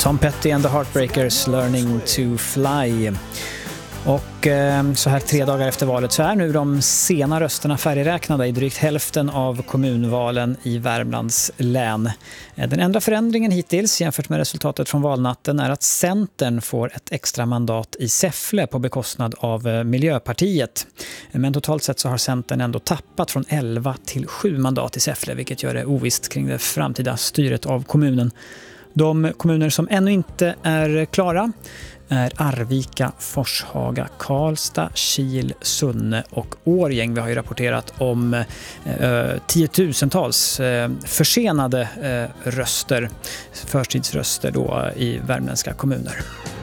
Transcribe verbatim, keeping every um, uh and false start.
Tom Petty and the Heartbreakers, Learning to Fly. Och eh, så här tre dagar efter valet så är nu de sena rösterna färdigräknade i drygt hälften av kommunvalen i Värmlands län. Den enda förändringen hittills jämfört med resultatet från valnatten är att Centern får ett extra mandat i Säffle på bekostnad av Miljöpartiet. Men totalt sett så har Centern ändå tappat från elva till sju mandat i Säffle, vilket gör det ovisst kring det framtida styret av kommunen. De kommuner som ännu inte är klara är Arvika, Forshaga, Karlstad, Kil, Sunne och Årgäng. Vi har ju rapporterat om eh, tiotusentals eh, försenade eh, röster, förtidsröster då i värmländska kommuner.